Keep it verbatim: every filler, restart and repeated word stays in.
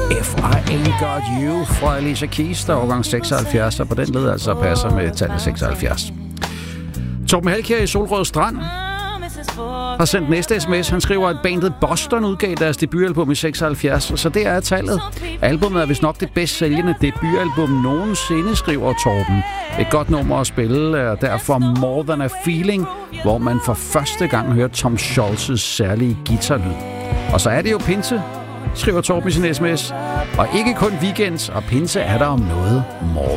If I Ain't Got You fra Alicia Keys, der er årgang seksoghalvfjerds, og på den led altså passer med tallet seksoghalvfjerds. Torben Halkjær i Solrød Strand har sendt næste sms. Han skriver, at bandet Boston udgav deres debutalbum i seksoghalvfjerds, så det er tallet. Albumet er vist nok det bedst sælgende debutalbum nogensinde, skriver Torben. Et godt nummer at spille er derfor More Than a Feeling, hvor man for første gang hører Tom Scholz' særlige guitarlyd. Og så er det jo pinse, skriver Torben i sin sms. Og ikke kun weekends, og pinse er der om noget more